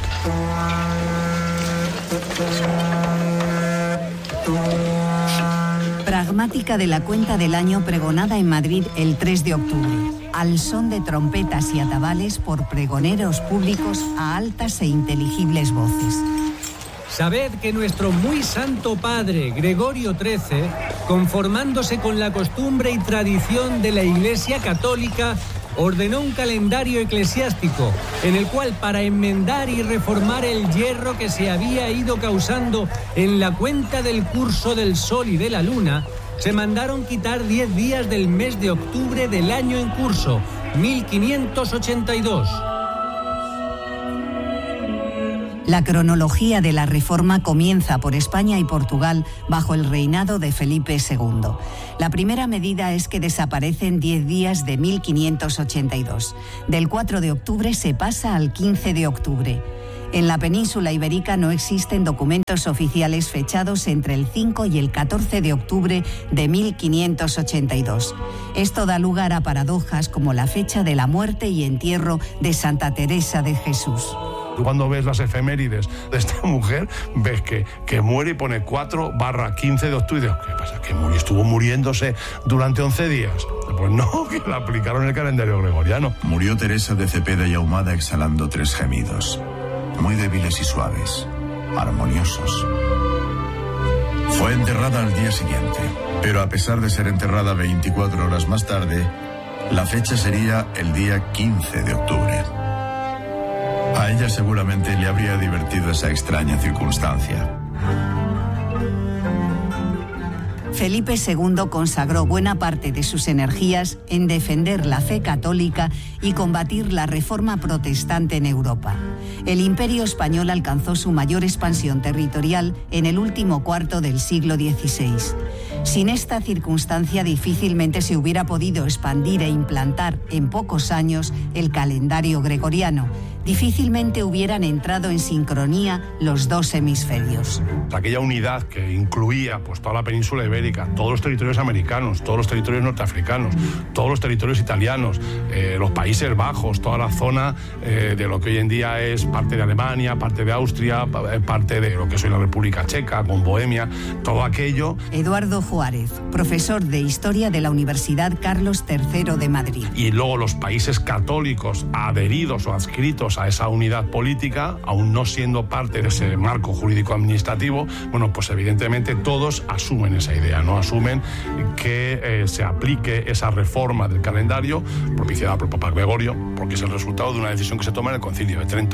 Pragmática de la cuenta del año pregonada en Madrid el tres de octubre, al son de trompetas y atabales por pregoneros públicos a altas e inteligibles voces. Sabed que nuestro muy santo padre, Gregorio trece, conformándose con la costumbre y tradición de la Iglesia Católica, ordenó un calendario eclesiástico en el cual, para enmendar y reformar el yerro que se había ido causando en la cuenta del curso del sol y de la luna, se mandaron quitar diez días del mes de octubre del año en curso, mil quinientos ochenta y dos. La cronología de la reforma comienza por España y Portugal bajo el reinado de Felipe segundo. La primera medida es que desaparecen diez días de mil quinientos ochenta y dos. Del cuatro de octubre se pasa al quince de octubre. En la península ibérica no existen documentos oficiales fechados entre el cinco y el catorce de octubre de mil quinientos ochenta y dos. Esto da lugar a paradojas como la fecha de la muerte y entierro de Santa Teresa de Jesús. Cuando ves las efemérides de esta mujer, ves que, que muere y pone cuatro barra quince de octubre. Y digo, ¿qué pasa? ¿Que murió? ¿Estuvo muriéndose durante once días? Pues no, que la aplicaron en el calendario gregoriano. Murió Teresa de Cepeda y Ahumada exhalando tres gemidos, muy débiles y suaves, armoniosos. Fue enterrada al día siguiente, pero a pesar de ser enterrada veinticuatro horas más tarde, la fecha sería el día quince de octubre. A ella seguramente le habría divertido esa extraña circunstancia. Felipe segundo consagró buena parte de sus energías en defender la fe católica y combatir la reforma protestante en Europa. El Imperio español alcanzó su mayor expansión territorial en el último cuarto del siglo dieciséis. Sin esta circunstancia difícilmente se hubiera podido expandir e implantar en pocos años el calendario gregoriano. Difícilmente hubieran entrado en sincronía los dos hemisferios. Aquella unidad que incluía pues toda la península ibérica, todos los territorios americanos, todos los territorios norteafricanos, todos los territorios italianos, eh, los Países Bajos, toda la zona eh, de lo que hoy en día es parte de Alemania, parte de Austria, parte de lo que es hoy la República Checa, con Bohemia, todo aquello. Eduardo Juárez, profesor de Historia de la Universidad Carlos tercero de Madrid. Y luego los países católicos adheridos o adscritos a esa unidad política, aún no siendo parte de ese marco jurídico administrativo, bueno, pues evidentemente todos asumen esa idea, ¿no? Asumen que eh, se aplique esa reforma del calendario propiciada por el Papa Gregorio, porque es el resultado de una decisión que se toma en el Concilio de Trento.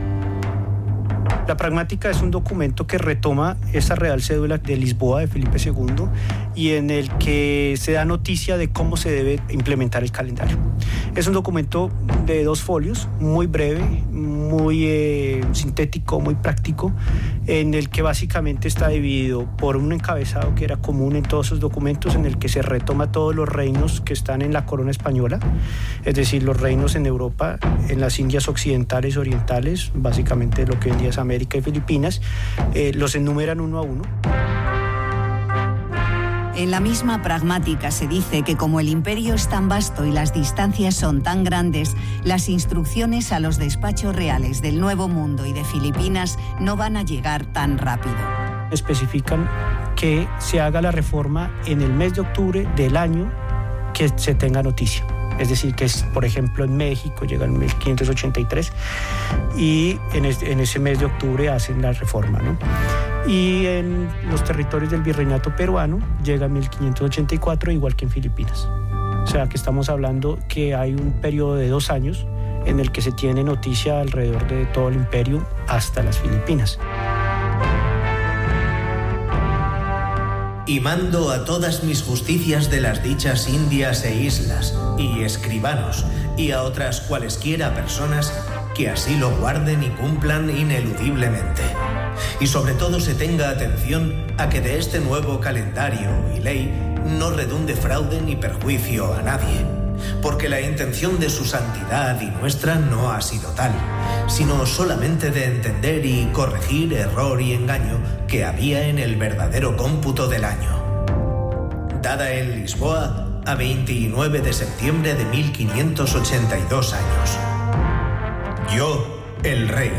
La pragmática es un documento que retoma esa Real Cédula de Lisboa de Felipe segundo y en el que se da noticia de cómo se debe implementar el calendario. Es un documento de dos folios, muy breve, muy eh, sintético, muy práctico, en el que básicamente está dividido por un encabezado que era común en todos esos documentos, en el que se retoma todos los reinos que están en la corona española, es decir, los reinos en Europa, en las Indias occidentales, orientales, básicamente lo que hoy en día es América y Filipinas, eh, los enumeran uno a uno. En la misma pragmática se dice que como el imperio es tan vasto y las distancias son tan grandes, las instrucciones a los despachos reales del Nuevo Mundo y de Filipinas no van a llegar tan rápido. Especifican que se haga la reforma en el mes de octubre del año que se tenga noticia. Es decir, que es, por ejemplo, en México llega en mil quinientos ochenta y tres y en, es, en ese mes de octubre hacen la reforma, ¿no? Y en los territorios del virreinato peruano llega en mil quinientos ochenta y cuatro, igual que en Filipinas. O sea, que estamos hablando que hay un periodo de dos años en el que se tiene noticia alrededor de todo el imperio hasta las Filipinas. Y mando a todas mis justicias de las dichas Indias e islas, y escribanos, y a otras cualesquiera personas que así lo guarden y cumplan ineludiblemente. Y sobre todo se tenga atención a que de este nuevo calendario y ley no redunde fraude ni perjuicio a nadie, porque la intención de su santidad y nuestra no ha sido tal, sino solamente de entender y corregir error y engaño que había en el verdadero cómputo del año. Dada en Lisboa a veintinueve de septiembre de mil quinientos ochenta y dos años. Yo, el rey.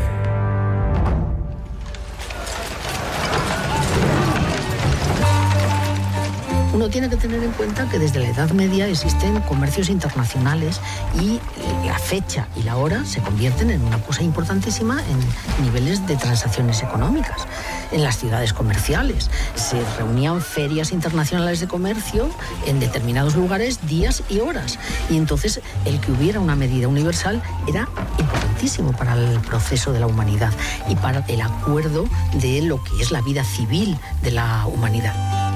Uno tiene que tener en cuenta que desde la Edad Media existen comercios internacionales y la fecha y la hora se convierten en una cosa importantísima en niveles de transacciones económicas. En las ciudades comerciales se reunían ferias internacionales de comercio en determinados lugares, días y horas. Y entonces el que hubiera una medida universal era importantísimo para el proceso de la humanidad y para el acuerdo de lo que es la vida civil de la humanidad.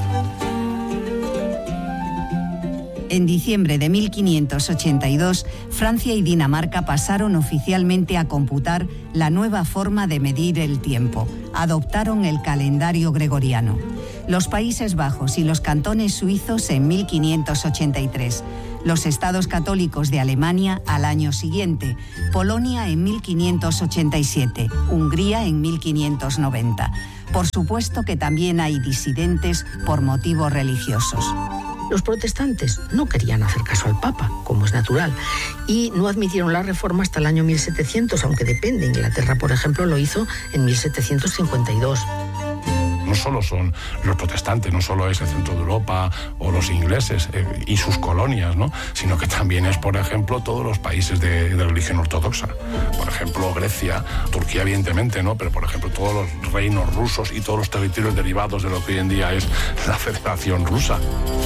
En diciembre de mil quinientos ochenta y dos, Francia y Dinamarca pasaron oficialmente a computar la nueva forma de medir el tiempo. Adoptaron el calendario gregoriano. Los Países Bajos y los cantones suizos en mil quinientos ochenta y tres. Los estados católicos de Alemania al año siguiente. Polonia en mil quinientos ochenta y siete. Hungría en mil quinientos noventa. Por supuesto que también hay disidentes por motivos religiosos. Los protestantes no querían hacer caso al Papa, como es natural, y no admitieron la reforma hasta el año mil setecientos, aunque depende. Inglaterra, por ejemplo, lo hizo en mil setecientos cincuenta y dos. No solo son los protestantes, no solo es el centro de Europa o los ingleses eh, y sus colonias, ¿no? Sino que también es, por ejemplo, todos los países de, de religión ortodoxa. Por ejemplo, Grecia, Turquía, evidentemente, ¿no? Pero, por ejemplo, todos los reinos rusos y todos los territorios derivados de lo que hoy en día es la Federación Rusa.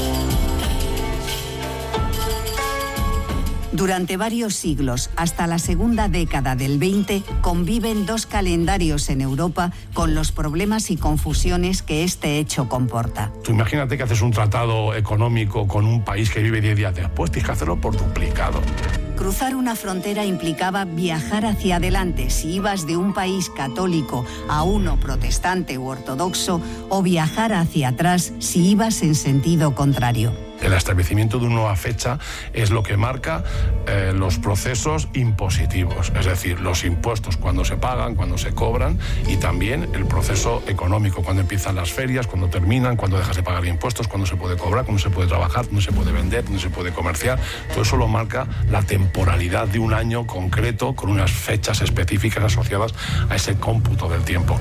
Durante varios siglos, hasta la segunda década del veinte, conviven dos calendarios en Europa con los problemas y confusiones que este hecho comporta. Tú imagínate que haces un tratado económico con un país que vive diez días después, tienes que hacerlo por duplicado. Cruzar una frontera implicaba viajar hacia adelante si ibas de un país católico a uno protestante u ortodoxo, o viajar hacia atrás si ibas en sentido contrario. El establecimiento de una nueva fecha es lo que marca eh, los procesos impositivos, es decir, los impuestos cuando se pagan, cuando se cobran, y también el proceso económico, cuando empiezan las ferias, cuando terminan, cuando dejas de pagar impuestos, cuando se puede cobrar, cuando se puede trabajar, cuando se puede vender, cuando se puede comerciar. Todo eso lo marca la temporalidad de un año concreto con unas fechas específicas asociadas a ese cómputo del tiempo.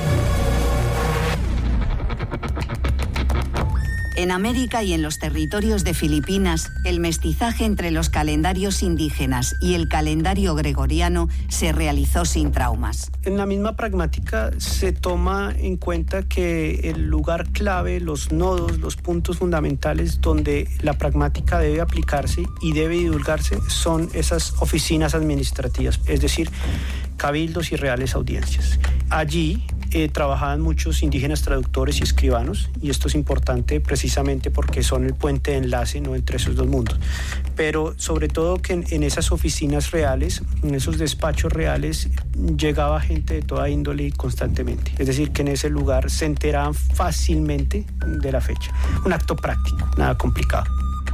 En América y en los territorios de Filipinas, el mestizaje entre los calendarios indígenas y el calendario gregoriano se realizó sin traumas. En la misma pragmática se toma en cuenta que el lugar clave, los nodos, los puntos fundamentales donde la pragmática debe aplicarse y debe divulgarse son esas oficinas administrativas, es decir, cabildos y reales audiencias. Allí Eh, trabajaban muchos indígenas traductores y escribanos, y esto es importante precisamente porque son el puente de enlace, ¿no?, entre esos dos mundos. Pero sobre todo que en, en esas oficinas reales, en esos despachos reales, llegaba gente de toda índole constantemente. Es decir, que en ese lugar se enteraban fácilmente de la fecha. Un acto práctico, nada complicado.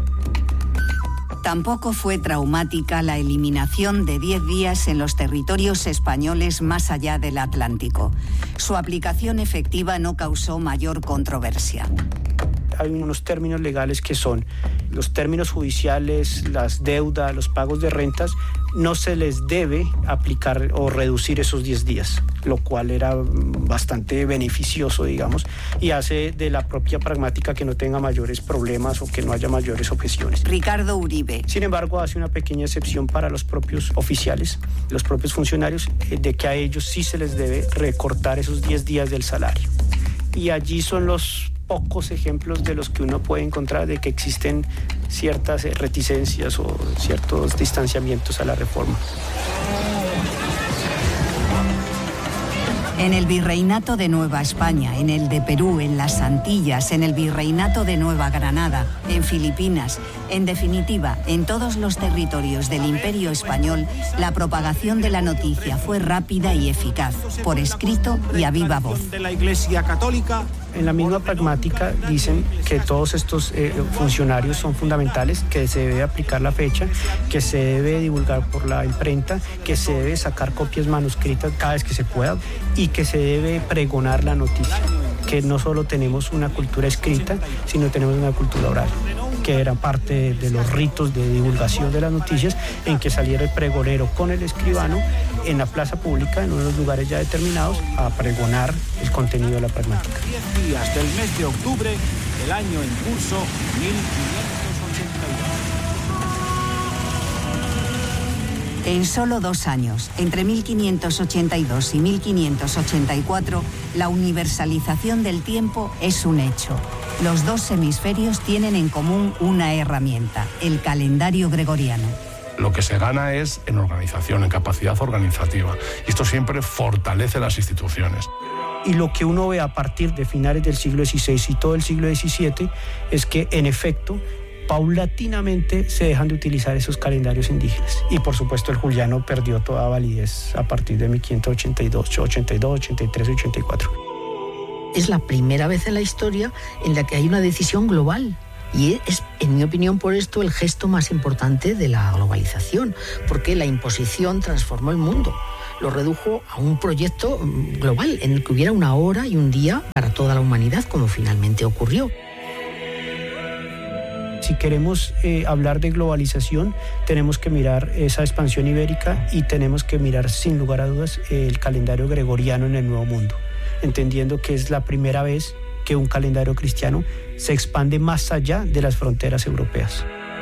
Tampoco fue traumática la eliminación de diez días en los territorios españoles más allá del Atlántico. Su aplicación efectiva no causó mayor controversia. Hay unos términos legales que son los términos judiciales, las deudas, los pagos de rentas, no se les debe aplicar o reducir esos diez días, lo cual era bastante beneficioso, digamos, y hace de la propia pragmática que no tenga mayores problemas o que no haya mayores objeciones. Ricardo Uribe. Sin embargo, hace una pequeña excepción para los propios oficiales, los propios funcionarios, de que a ellos sí se les debe recortar esos diez días del salario. Y allí son los pocos ejemplos de los que uno puede encontrar de que existen ciertas reticencias o ciertos distanciamientos a la reforma. En el Virreinato de Nueva España, en el de Perú, en las Antillas, en el Virreinato de Nueva Granada, en Filipinas, en definitiva, en todos los territorios del Imperio Español, la propagación de la noticia fue rápida y eficaz, por escrito y a viva voz. De la Iglesia Católica. En la misma pragmática dicen que todos estos eh, funcionarios son fundamentales, que se debe aplicar la fecha, que se debe divulgar por la imprenta, que se debe sacar copias manuscritas cada vez que se pueda y que se debe pregonar la noticia, que no solo tenemos una cultura escrita, sino tenemos una cultura oral, que era parte de los ritos de divulgación de las noticias, en que saliera el pregonero con el escribano en la plaza pública, en unos lugares ya determinados, a pregonar el contenido de la pragmática. diez días del mes de octubre del año en curso mil quinientos ochenta y dos. En solo dos años, entre mil quinientos ochenta y dos y mil quinientos ochenta y cuatro, la universalización del tiempo es un hecho. Los dos hemisferios tienen en común una herramienta, el calendario gregoriano. Lo que se gana es en organización, en capacidad organizativa. Y esto siempre fortalece las instituciones. Y lo que uno ve a partir de finales del siglo dieciséis y todo el siglo diecisiete es que, en efecto, paulatinamente se dejan de utilizar esos calendarios indígenas. Y, por supuesto, el juliano perdió toda validez a partir de mil quinientos ochenta y dos, ochenta y dos, ochenta y tres y ochenta y cuatro. Es la primera vez en la historia en la que hay una decisión global. Y es, en mi opinión, por esto el gesto más importante de la globalización, porque la imposición transformó el mundo, lo redujo a un proyecto global en el que hubiera una hora y un día para toda la humanidad, como finalmente ocurrió. Si queremos eh, hablar de globalización, tenemos que mirar esa expansión ibérica y tenemos que mirar, sin lugar a dudas, el calendario gregoriano en el Nuevo Mundo, entendiendo que es la primera vez que un calendario cristiano se expande más allá de las fronteras europeas.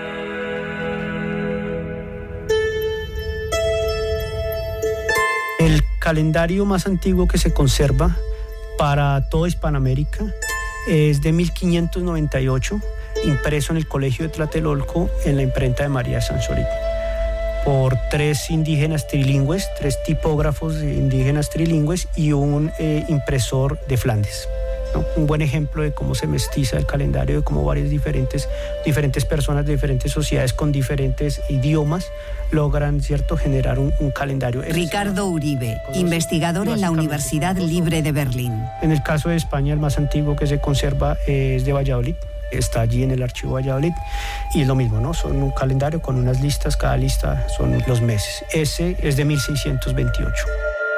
El calendario más antiguo que se conserva para toda Hispanoamérica es de mil quinientos noventa y ocho, impreso en el Colegio de Tlatelolco en la imprenta de María Sansorit, por tres indígenas trilingües, tres tipógrafos indígenas trilingües y un eh, impresor de Flandes. ¿No? Un buen ejemplo de cómo se mestiza el calendario, de cómo varias diferentes, diferentes personas de diferentes sociedades con diferentes idiomas logran, ¿cierto?, generar un, un calendario. Ricardo Uribe, investigador en la Universidad Libre de Berlín. En el caso de España, el más antiguo que se conserva es de Valladolid. Está allí en el archivo Valladolid y es lo mismo, ¿no? Son un calendario con unas listas, cada lista son los meses. Ese es de mil seiscientos veintiocho.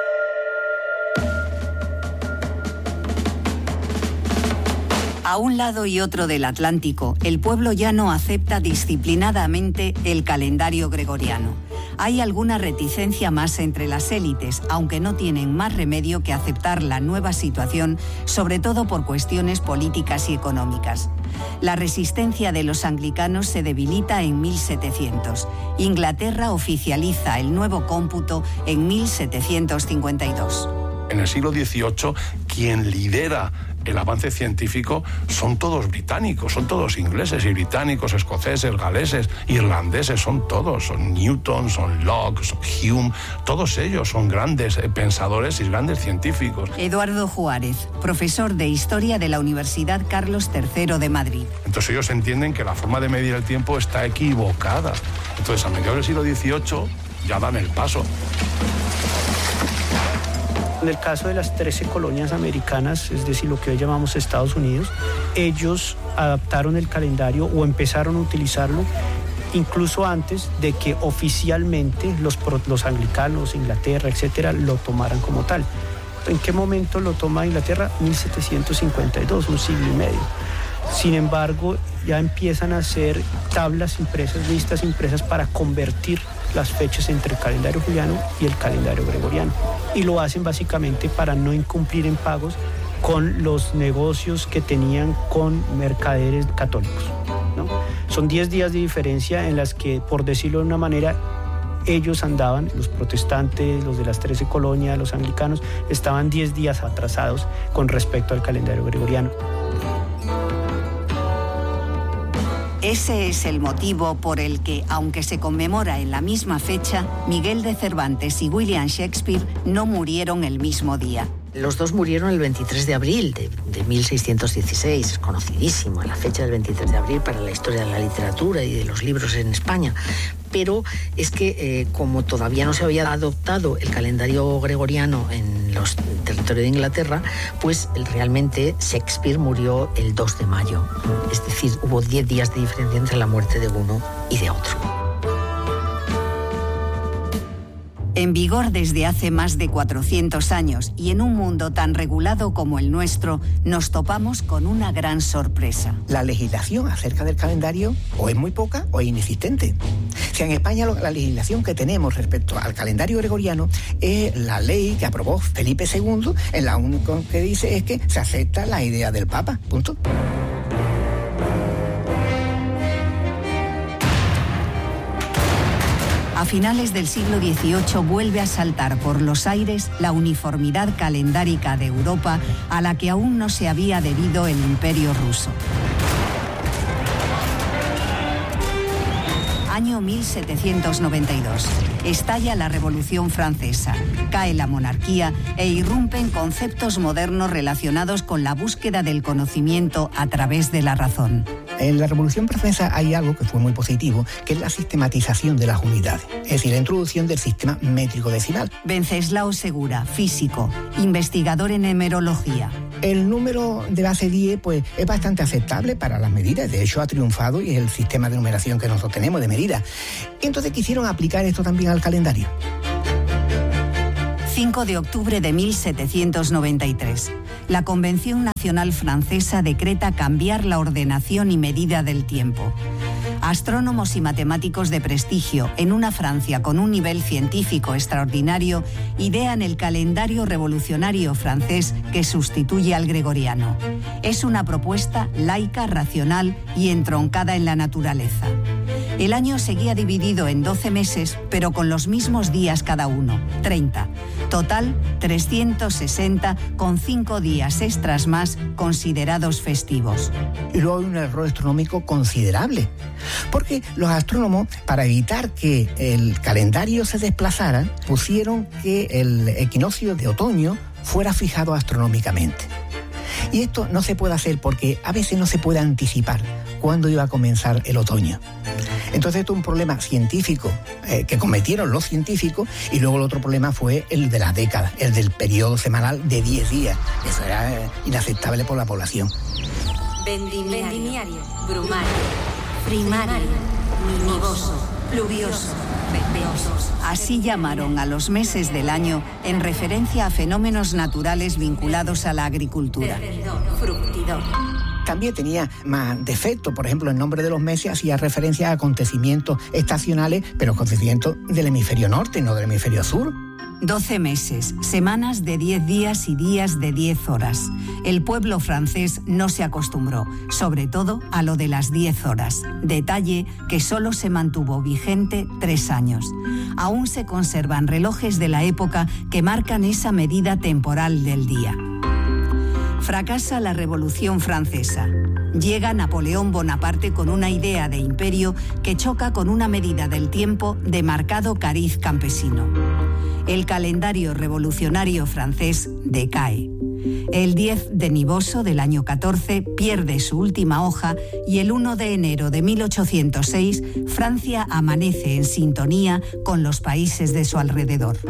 A un lado y otro del Atlántico, el pueblo llano acepta disciplinadamente el calendario gregoriano. Hay alguna reticencia más entre las élites, aunque no tienen más remedio que aceptar la nueva situación, sobre todo por cuestiones políticas y económicas. La resistencia de los anglicanos se debilita en mil setecientos. Inglaterra oficializa el nuevo cómputo en mil setecientos cincuenta y dos. En el siglo dieciocho, quien lidera el avance científico son todos británicos, son todos ingleses y británicos, escoceses, galeses, irlandeses, son todos, son Newton, son Locke, son Hume, todos ellos son grandes pensadores y grandes científicos. Eduardo Juárez, profesor de Historia de la Universidad Carlos tercero de Madrid. Entonces ellos entienden que la forma de medir el tiempo está equivocada. Entonces a mediados del siglo dieciocho ya dan el paso. En el caso de las trece colonias americanas, es decir, lo que hoy llamamos Estados Unidos, ellos adaptaron el calendario o empezaron a utilizarlo incluso antes de que oficialmente los, los anglicanos, Inglaterra, etcétera, lo tomaran como tal. ¿En qué momento lo toma Inglaterra? mil setecientos cincuenta y dos, un siglo y medio. Sin embargo, ya empiezan a hacer tablas impresas, listas impresas para convertir las fechas entre el calendario juliano y el calendario gregoriano. Y lo hacen básicamente para no incumplir en pagos con los negocios que tenían con mercaderes católicos, ¿no? Son diez días de diferencia en las que, por decirlo de una manera, ellos andaban, los protestantes, los de las trece colonias, los anglicanos, estaban diez días atrasados con respecto al calendario gregoriano. Ese es el motivo por el que, aunque se conmemora en la misma fecha, Miguel de Cervantes y William Shakespeare no murieron el mismo día. Los dos murieron el veintitrés de abril de, de mil seiscientos dieciséis, es conocidísimo, la fecha del veintitrés de abril para la historia de la literatura y de los libros en España. Pero es que eh, como todavía no se había adoptado el calendario gregoriano en los territorios de Inglaterra, pues realmente Shakespeare murió el dos de mayo. Es decir, hubo diez días de diferencia entre la muerte de uno y de otro. En vigor desde hace más de cuatrocientos años y en un mundo tan regulado como el nuestro, nos topamos con una gran sorpresa. La legislación acerca del calendario o es muy poca o es inexistente. O sea, en España la legislación que tenemos respecto al calendario gregoriano es la ley que aprobó Felipe segundo, en la única que dice es que se acepta la idea del Papa, punto. A finales del siglo dieciocho vuelve a saltar por los aires la uniformidad calendárica de Europa a la que aún no se había adherido el Imperio ruso. Año mil setecientos noventa y dos. Estalla la Revolución Francesa, cae la monarquía e irrumpen conceptos modernos relacionados con la búsqueda del conocimiento a través de la razón. En la Revolución Francesa hay algo que fue muy positivo, que es la sistematización de las unidades, es decir, la introducción del sistema métrico decimal. Wenceslao Segura, físico, investigador en hemerología. El número de base diez pues, es bastante aceptable para las medidas, de hecho ha triunfado y es el sistema de numeración que nosotros tenemos de medida. Entonces quisieron aplicar esto también al calendario. cinco de octubre de mil setecientos noventa y tres. La Convención Nacional Francesa decreta cambiar la ordenación y medida del tiempo. Astrónomos y matemáticos de prestigio, en una Francia con un nivel científico extraordinario, idean el calendario revolucionario francés que sustituye al gregoriano. Es una propuesta laica, racional y entroncada en la naturaleza. El año seguía dividido en doce meses, pero con los mismos días cada uno, treinta. Total, trescientos sesenta, con cinco días extras más considerados festivos. Y luego hay un error astronómico considerable, porque los astrónomos, para evitar que el calendario se desplazara, pusieron que el equinoccio de otoño fuera fijado astronómicamente. Y esto no se puede hacer porque a veces no se puede anticipar cuándo iba a comenzar el otoño. Entonces esto es un problema científico eh, que cometieron los científicos, y luego el otro problema fue el de las décadas, el del periodo semanal de diez días. Eso era eh, inaceptable por la población. Vendimiario, brumario, primario, minivoso, pluvioso, ventoso. Así llamaron a los meses del año en referencia a fenómenos naturales vinculados a la agricultura. Fructidor. También tenía más defectos, por ejemplo, el nombre de los meses hacía referencia a acontecimientos estacionales, pero acontecimientos del hemisferio norte, no del hemisferio sur. doce meses, semanas de diez días y días de diez horas. El pueblo francés no se acostumbró, sobre todo a lo de las diez horas, detalle que solo se mantuvo vigente tres años. Aún se conservan relojes de la época que marcan esa medida temporal del día. Fracasa la Revolución Francesa. Llega Napoleón Bonaparte con una idea de imperio que choca con una medida del tiempo de marcado cariz campesino. El calendario revolucionario francés decae. El diez de Nivoso del año catorce pierde su última hoja y el uno de enero de mil ochocientos seis Francia amanece en sintonía con los países de su alrededor.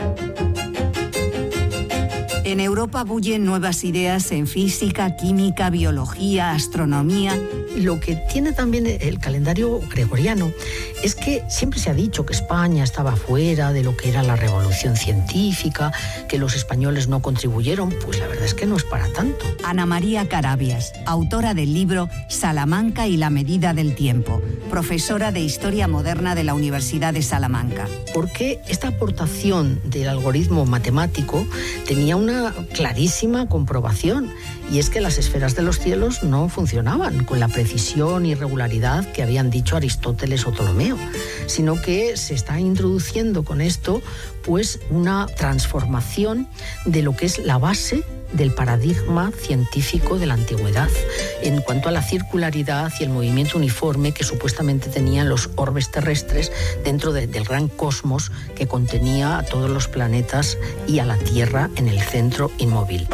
En Europa bullen nuevas ideas en física, química, biología, astronomía. Lo que tiene también el calendario gregoriano es que siempre se ha dicho que España estaba fuera de lo que era la revolución científica, que los españoles no contribuyeron. Pues la verdad es que no es para tanto. Ana María Carabias, autora del libro Salamanca y la medida del tiempo, profesora de Historia Moderna de la Universidad de Salamanca. Porque esta aportación del algoritmo matemático tenía una clarísima comprobación, y es que las esferas de los cielos no funcionaban con la precisión y regularidad que habían dicho Aristóteles o Ptolomeo, sino que se está introduciendo con esto pues una transformación de lo que es la base del paradigma científico de la antigüedad en cuanto a la circularidad y el movimiento uniforme que supuestamente tenían los orbes terrestres dentro de, del gran cosmos que contenía a todos los planetas y a la Tierra en el centro inmóvil.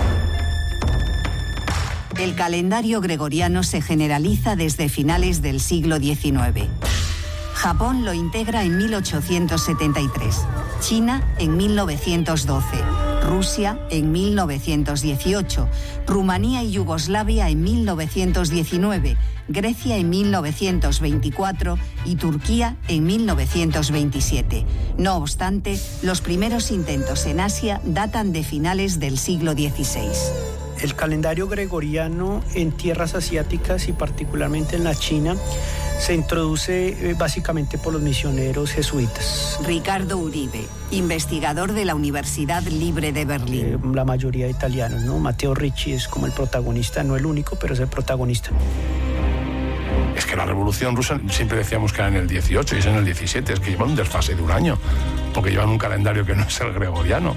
El calendario gregoriano se generaliza desde finales del siglo diecinueve. Japón lo integra en mil ochocientos setenta y tres, China en mil novecientos doce, Rusia en mil novecientos dieciocho, Rumanía y Yugoslavia en mil novecientos diecinueve, Grecia en mil novecientos veinticuatro y Turquía en mil novecientos veintisiete. No obstante, los primeros intentos en Asia datan de finales del siglo dieciséis. El calendario gregoriano en tierras asiáticas y particularmente en la China se introduce eh, básicamente por los misioneros jesuitas. Ricardo Uribe, investigador de la Universidad Libre de Berlín. Eh, la mayoría de italianos, ¿no? Matteo Ricci es como el protagonista, no el único, pero es el protagonista. Es que la revolución rusa siempre decíamos que era en el dieciocho y es en el diecisiete, es que llevan un desfase de un año, porque llevan un calendario que no es el gregoriano.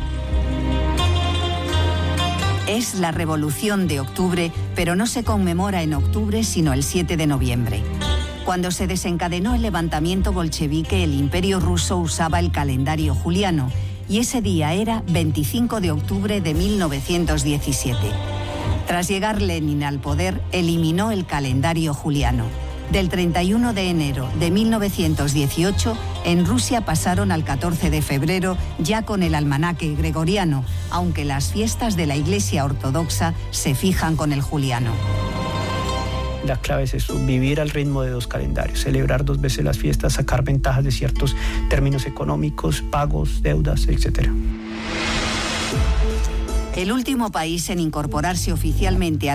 Es la Revolución de Octubre, pero no se conmemora en octubre, sino el siete de noviembre. Cuando se desencadenó el levantamiento bolchevique, el Imperio ruso usaba el calendario juliano, y ese día era veinticinco de octubre de mil novecientos diecisiete. Tras llegar Lenin al poder, eliminó el calendario juliano. Del treinta y uno de enero de mil novecientos dieciocho, en Rusia pasaron al catorce de febrero, ya con el almanaque gregoriano, aunque las fiestas de la Iglesia Ortodoxa se fijan con el juliano. La clave es eso, vivir al ritmo de dos calendarios, celebrar dos veces las fiestas, sacar ventajas de ciertos términos económicos, pagos, deudas, etcétera. El último país en incorporarse oficialmente a